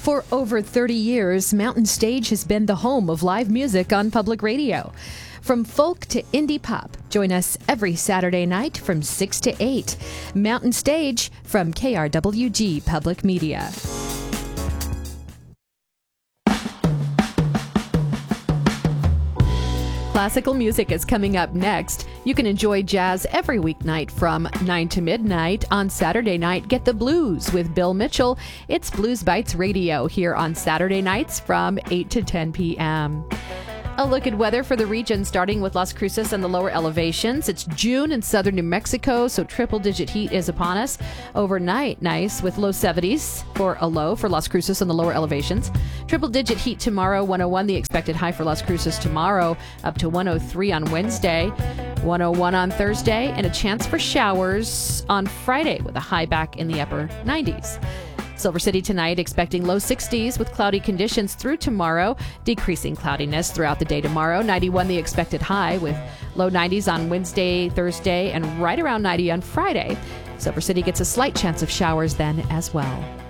For over 30 years, Mountain Stage has been the home of live music on public radio. From folk to indie pop, join us every Saturday night from 6 to 8. Mountain Stage from KRWG Public Media. Classical music is coming up next. You can enjoy jazz every weeknight from 9 to midnight. On Saturday night, get the blues with Bill Mitchell. It's Blues Bites Radio here on Saturday nights from 8 to 10 p.m. A look at weather for the region, starting with Las Cruces and the lower elevations. It's June in southern New Mexico, so triple-digit heat is upon us. Overnight, nice with low 70s for a low for Las Cruces and the lower elevations. Triple-digit heat tomorrow, 101 the expected high for Las Cruces tomorrow, up to 103 on Wednesday, 101 on Thursday, and a chance for showers on Friday with a high back in the upper 90s. Silver City tonight, expecting low 60s with cloudy conditions through tomorrow, decreasing cloudiness throughout the day tomorrow. 91 the expected high with low 90s on Wednesday, Thursday, and right around 90 on Friday. Silver City gets a slight chance of showers then as well.